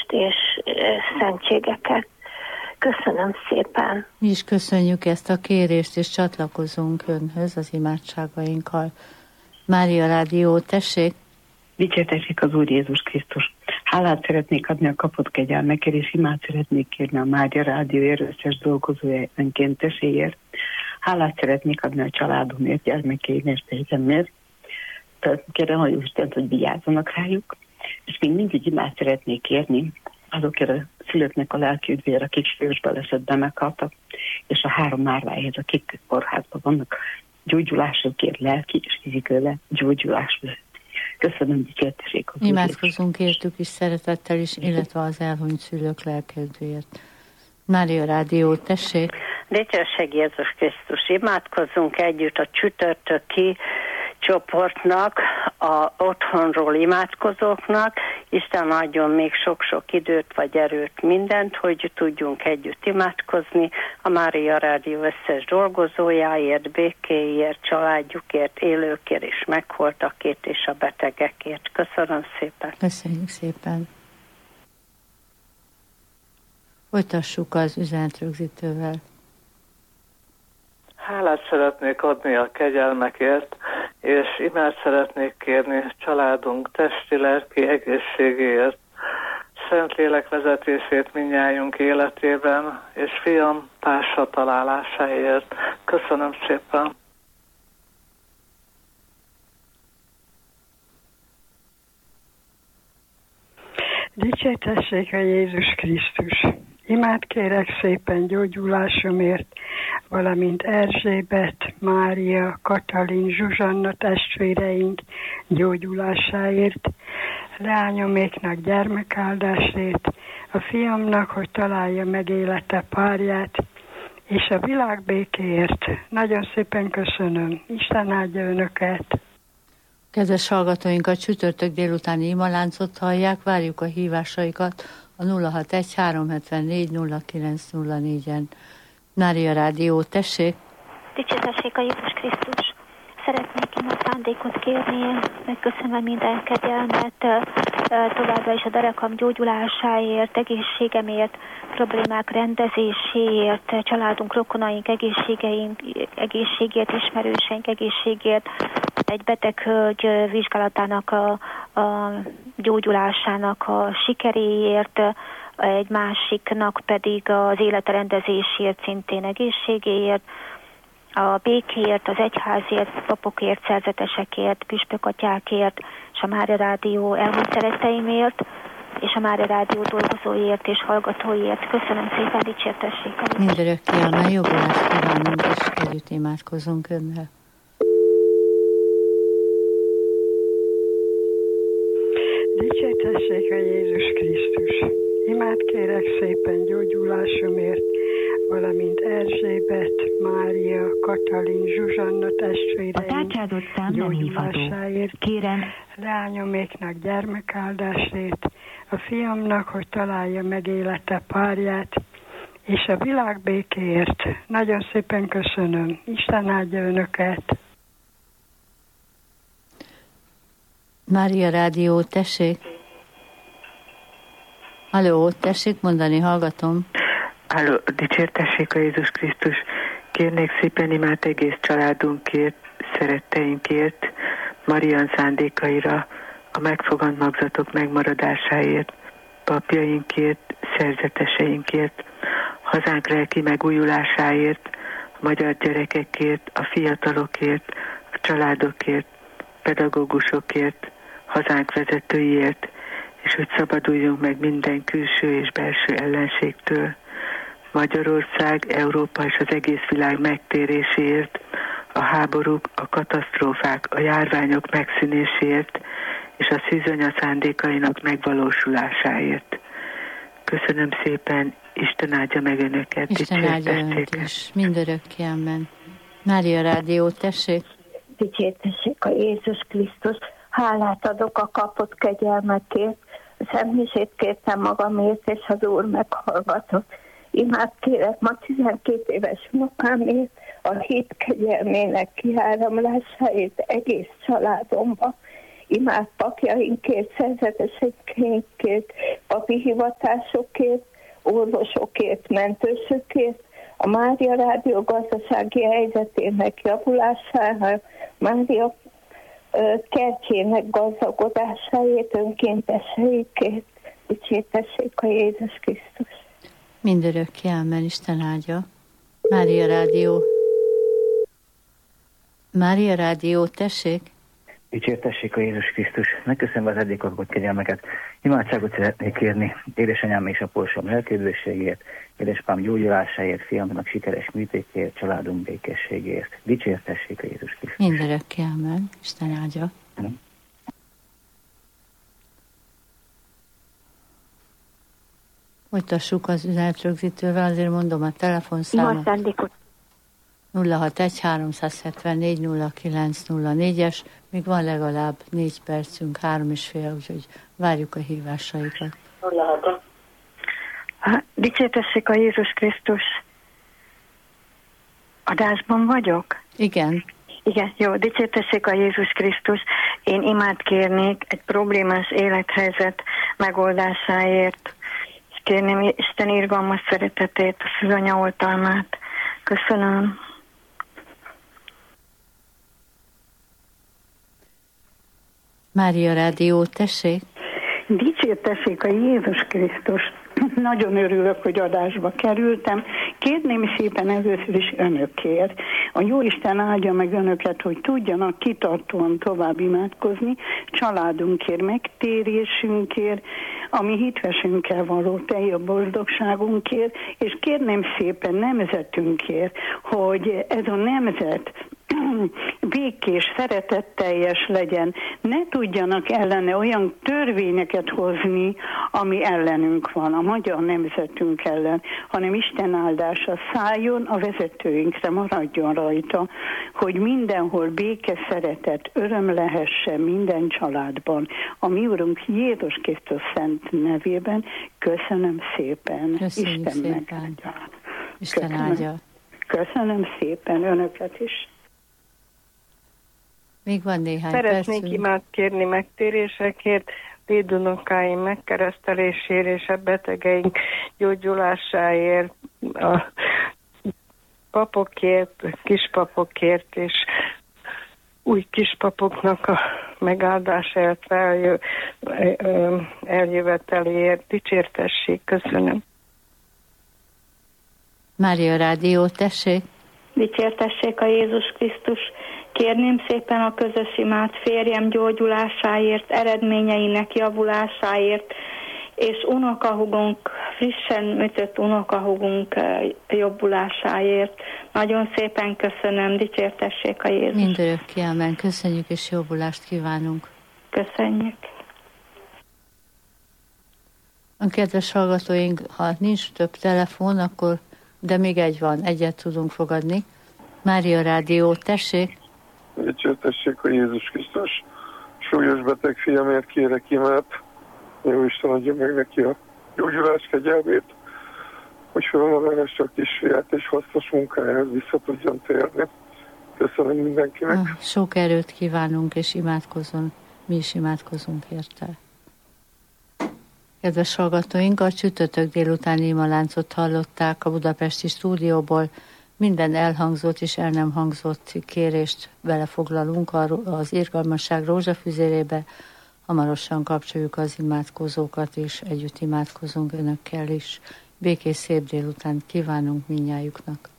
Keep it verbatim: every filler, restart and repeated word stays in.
áldást és szentségeket. Köszönöm szépen. Mi is köszönjük ezt a kérést, és csatlakozunk Önhöz az imádságainkkal. Mária Rádió, tessék! Dicsértessék az Úr Jézus Krisztus. Hálát szeretnék adni a kapott kegyelmekért, és imát szeretnék kérni a Mária Rádióért, összes dolgozója önkénteséért. Hálát szeretnék adni a családomért, gyermekeim és tejzemért. Kérem a Istent, hogy vigyázzanak rájuk. És még mindig imát szeretnék kérni azokért a szülőknek a lelki üdvére, akik súlyos balesetben meghaltak, és a három márváért, akik kórházban vannak, gyógyulásokért, lelki és fizikai gyógyulásért. Köszönöm, dicsértessék. Imádkozunk értük is szeretettel is, illetve az elhunyt szülők lelkedvéért. Mária Rádió, tessék! Dicsőség Jézus Krisztus, imádkozzunk együtt a csütörtöki csoportnak, a otthonról imádkozóknak. Isten adjon még sok-sok időt vagy erőt, mindent, hogy tudjunk együtt imádkozni a Mária Rádió összes dolgozójáért, békéért, családjukért, élőkért és megholtakért és a betegekért. Köszönöm szépen. Köszönjük szépen. Folytassuk az üzenetrögzítővel. Hálát szeretnék adni a kegyelmekért, és imát szeretnék kérni családunk testi-lelki egészségéért, Szentlélek vezetését mindnyájunk életében, és fiam társa találásáért. Köszönöm szépen! Dicsértessék a Jézus Krisztus! Imát kérek szépen gyógyulásomért, valamint Erzsébet, Mária, Katalin, Zsuzsanna testvéreink gyógyulásáért, leányoméknak gyermekáldásért, a fiamnak, hogy találja meg élete párját, és a világ békéért. Nagyon szépen köszönöm. Isten áldja önöket! Kedves hallgatóink, a csütörtök délutáni imaláncot hallják, várjuk a hívásaikat a nulla hatvanegy három hetvennégy nulla kilenc nulla négyen. Mária Rádió, tessék! Dicsértessék a Jézus Krisztus! Szeretnék én a szándékot kérni, megköszönöm minden kegyelmet, továbbra is a derekam gyógyulásáért, egészségemért, problémák rendezéséért, családunk, rokonaink egészségeink, egészségért, ismerőseink egészségért, egy beteg hölgy vizsgálatának a, a gyógyulásának a sikeréért, egy másiknak pedig az élete rendezésért, szintén egészségéért, a békéért, az egyházért, papokért, szerzetesekért, püspökatyákért, és a Mária Rádió elhunyt szeretteimért, és a Mária Rádió dolgozóiért és hallgatóiért. Köszönöm szépen, dicsértessék! Mindörökké a jobbulást kívánunk, és együtt imádkozunk önnel. Dicsértessék a Jézus Krisztus! Imát kérek szépen gyógyulásomért, valamint Erzsébet, Mária, Katalin, Zsuzsanna testvéreink gyógyulásáért, kérem, leányoméknak gyermekáldásért, a fiamnak, hogy találja meg élete párját, és a világ békéért. Nagyon szépen köszönöm. Isten áldja önöket! Mária Rádió, tessék! Halló, tessék mondani, hallgatom. Halló, dicsértessék a Jézus Krisztus. Kérnék szépen imát egész családunkért, szeretteinkért, Marian szándékaira, a megfogant magzatok megmaradásáért, papjainkért, szerzeteseinkért, hazánk lelki megújulásáért, a magyar gyerekekért, a fiatalokért, a családokért, pedagógusokért, hazánk vezetőiért, és hogy szabaduljunk meg minden külső és belső ellenségtől. Magyarország, Európa és az egész világ megtéréséért, a háborúk, a katasztrófák, a járványok megszűnéséért, és a szűzanya szándékainak megvalósulásáért. Köszönöm szépen, Isten áldja meg önöket. Isten áldja önt is, mindörökké, amen. Mária Rádió, tessék! Dicsértessék a Jézus Krisztus! Hálát adok a kapott kegyelmekért, szemmisét kértem magamért, és az Úr meghallgatott. Imát kérek ma tizenkét éves unokámért, a hit kegyelmének kiáramlásáért egész családomba. imád papjainkért, szerzeteseinkért, papi hivatásokért, orvosokért, mentősökért, a Mária Rádió gazdasági helyzetének javulására, Mária kertjének gazdagodásáért, önkénteseikért, dicsértessék a Jézus Krisztus. Mindörökké, amen, Isten áldja. Mária Rádió. Mária Rádió, tessék. Dicsértessék a Jézus Krisztus. Megköszönöm az eddig kapott kegyelmeket. Imádságot szeretnék kérni édesanyám és apósom lelküdvösségért, édesapám gyógyulásáért, fiamnak sikeres műtétjéért, családunk békességért. Dicsértessék a Jézus Krisztus. Mindörökké, amen, Isten áldja. Hm. Folytassuk az üzenetrögzítővel, azért mondom a telefonszámot. nulla hat egy háromszázhetvennégy nulla kilenc nulla négyes, még van legalább négy percünk, három és fél, úgyhogy várjuk a hívásaikat. Dicsértessék a Jézus Krisztus. Adásban vagyok? Igen. Igen, jó, dicsértessék a Jézus Krisztus. Én imád kérnék egy problémás élethelyzet megoldásáért, és kérném Isten irgalmas szeretetét, a szűzanya oltalmát. Köszönöm. Mária Rádió, tessék. Dicsértessék a Jézus Krisztus. Nagyon örülök, hogy adásba kerültem. Kérném szépen először is önökért. A Jóisten áldja meg önöket, hogy tudjanak kitartóan tovább imádkozni, családunkért, megtérésünkért, ami hitvesünkkel való teljes boldogságunkért, és kérném szépen nemzetünkért, hogy ez a nemzet békés, szeretetteljes legyen, ne tudjanak ellene olyan törvényeket hozni, ami ellenünk van, a magyar nemzetünk ellen, hanem Isten áldása szálljon a vezetőinkre, maradjon rajta, hogy mindenhol béke, szeretet, öröm lehessen minden családban. A mi Urunk Jézus Krisztus szent nevében köszönöm szépen. Köszönjük Isten szépen. megáldja. Isten Köszönöm. áldja. Köszönöm szépen önöket is. Még van néhány Szeretnék percünk. imád kérni megtérésekért, dédunokáim megkeresztelésért és a betegeink gyógyulásáért, a papokért, kispapokért és új kispapoknak a megáldásáért, eljö, eljöveteléért. Dicsértessék, köszönöm. Mária Rádió, tessék. Dicsértessék a Jézus Krisztus. Kérném szépen a közös imát férjem gyógyulásáért, eredményeinek javulásáért, és unokahúgunk, frissen műtött unokahúgunk jobbulásáért. Nagyon szépen köszönöm, dicsértessék a Jézus. Mindörökké, amen. Köszönjük és jobbulást kívánunk. Köszönjük. A kedves hallgatóink, ha nincs több telefon, akkor, de még egy van, egyet tudunk fogadni. Mária Rádió, tessék. Dicsértessék a Jézus Krisztus. Súlyos beteg fiamért kérek imát. Jó Isten adja meg neki a gyógyulás kegyelmét, hogy felnevelesse a kisfiát és hasznos munkájához vissza tudjon térni. Köszönöm mindenkinek. Ah, sok erőt kívánunk, és imádkozzon. Mi is imádkozunk érte. Kedves hallgatóink, a csütörtök délutáni imaláncot hallották a budapesti stúdióból. Minden elhangzott és el nem hangzott kérést belefoglalunk az irgalmasság rózsafüzérébe. Hamarosan kapcsoljuk az imádkozókat, és együtt imádkozunk önökkel is. Békés szép délután kívánunk mindnyájuknak.